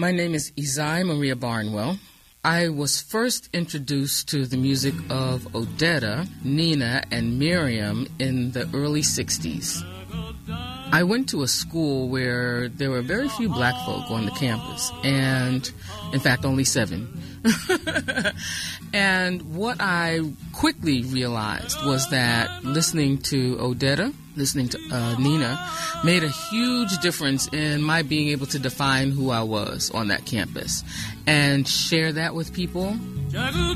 My name is Izai Maria Barnwell. I was first introduced to the music of Odetta, Nina, and Miriam in the early 60s. I went to a school where there were very few black folk on the campus, and in fact only 7. And what I quickly realized was that listening to Odetta, listening to Nina, made a huge difference in my being able to define who I was on that campus and share that with people.